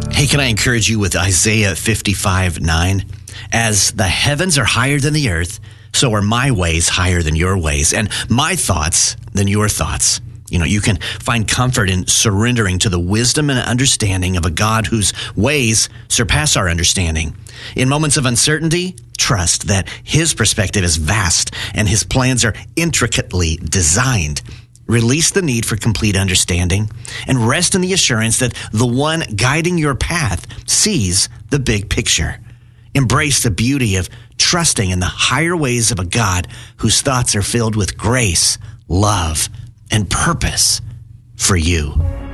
Hey, can I encourage you with Isaiah 55:9? As the heavens are higher than the earth, so are my ways higher than your ways, and my thoughts than your thoughts. You can find comfort in surrendering to the wisdom and understanding of a God whose ways surpass our understanding. In moments of uncertainty, trust that his perspective is vast and his plans are intricately designed. Release the need for complete understanding and rest in the assurance that the one guiding your path sees the big picture. Embrace the beauty of trusting in the higher ways of a God whose thoughts are filled with grace, love, and purpose for you.